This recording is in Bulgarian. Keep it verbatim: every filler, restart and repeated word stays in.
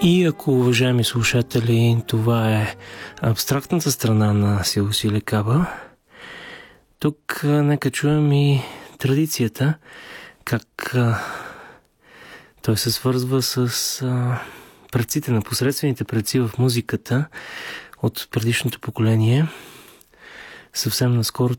И ако, уважаеми слушатели, това е абстрактната страна на Силоси Лекаба, тук а, нека чуем и традицията, как а, той се свързва с а, предците, непосредствените предци в музиката от предишното поколение. Съвсем наскоро